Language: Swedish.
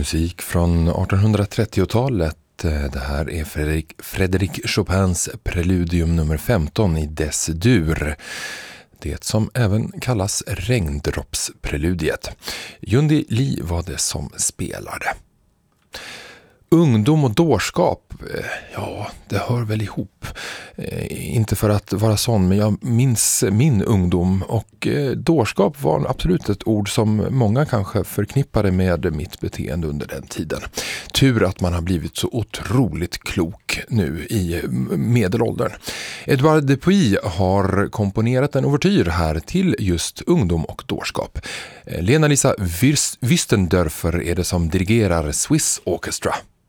Musik från 1830-talet. Det här är Frédéric Chopins preludium nummer 15 i Des-dur. Det som även kallas regndroppspreludiet. Yundi Lee var det som spelade. Ungdom och dårskap, ja, det hör väl ihop. Inte för att vara sån, men jag minns min ungdom och dårskap var absolut ett ord som många kanske förknippade med mitt beteende under den tiden. Tur att man har blivit så otroligt klok nu i medelåldern. Edouard Dupuy har komponerat en ouvertyr här till just ungdom och dårskap. Lena-Lisa Wüstendörfer är det som dirigerar Swiss Orchestra.